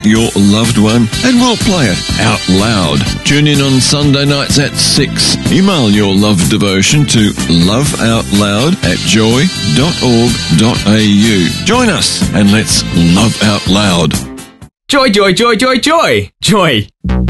your loved one, and we'll play it out loud. Tune in on Sunday nights at 6. Email your love devotion to loveoutloud@joy.org.au. Join us and let's love out loud. Joy, joy, joy, joy, joy! Joy!